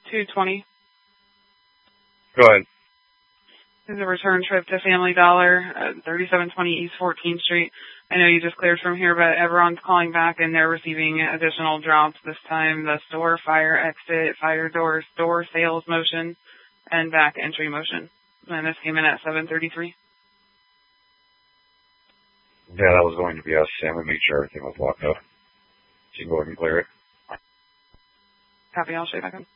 220. Go ahead. This is a return trip to Family Dollar, 3720 East 14th Street. I know you just cleared from here, but everyone's calling back and they're receiving additional drops this time. The store, fire exit, fire door, store sales motion, and back entry motion. And this came in at 733. Yeah, that was going to be us. Sam, we made sure everything was locked up. So you can go ahead and clear it. Copy, I'll show you back in.